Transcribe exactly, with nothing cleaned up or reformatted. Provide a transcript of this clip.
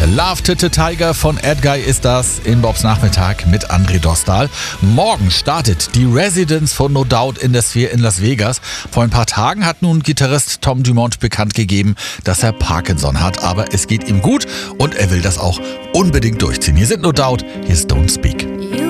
Love to the Tiger von Edguy ist das in Bobs Nachmittag mit André Dostal. Morgen startet die Residence von No Doubt in der Sphere in Las Vegas. Vor ein paar Tagen hat nun Gitarrist Tom Dumont bekannt gegeben, dass er Parkinson hat. Aber es geht ihm gut und er will das auch unbedingt durchziehen. Hier sind No Doubt, hier ist Don't Speak.